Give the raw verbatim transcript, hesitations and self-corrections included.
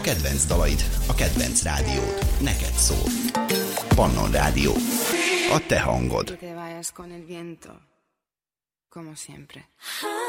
kedvenc dalaid, a kedvenc rádiód. Neked szól. Pannon Rádió. A te hangod. Que te vayas con el viento, como siempre.